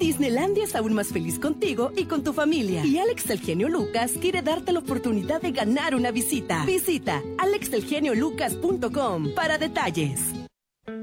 Disneylandia es aún más feliz contigo y con tu familia. Y Alex el Genio Lucas quiere darte la oportunidad de ganar una visita. Visita alexelgeniolucas.com para detalles.